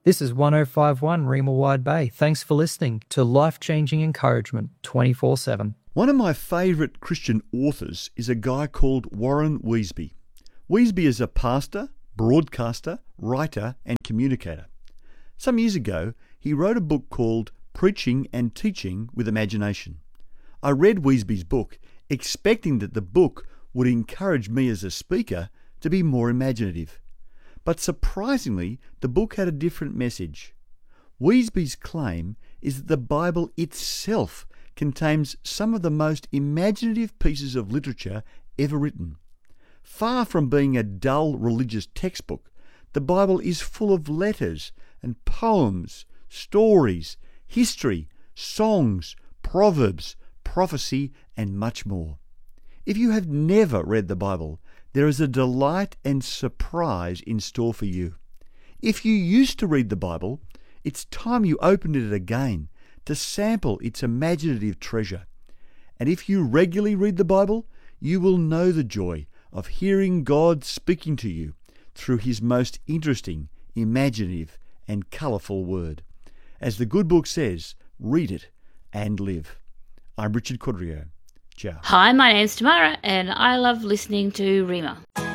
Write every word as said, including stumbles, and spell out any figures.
This is one oh five point one Rima Wide Bay. Thanks for listening to life-changing encouragement twenty-four seven. One of my favourite Christian authors is a guy called Warren Wiersbe. Wiersbe is a pastor, broadcaster, writer and communicator. Some years ago, he wrote a book called Preaching and Teaching with Imagination. I read Wiersbe's book, expecting that the book would encourage me as a speaker to be more imaginative. But surprisingly, the book had a different message. Wiersbe's claim is that the Bible itself contains some of the most imaginative pieces of literature ever written. Far from being a dull religious textbook, the Bible is full of letters and poems, stories, history, songs, proverbs, prophecy, and much more. If you have never read the Bible, there is a delight and surprise in store for you. If you used to read the Bible, it's time you opened it again to sample its imaginative treasure. And if you regularly read the Bible, you will know the joy of hearing God speaking to you through his most interesting, imaginative, and colourful word. As the good book says, read it and live. I'm Richard Cordrio. Ciao. Hi, my name's Tamara, and I love listening to Rima.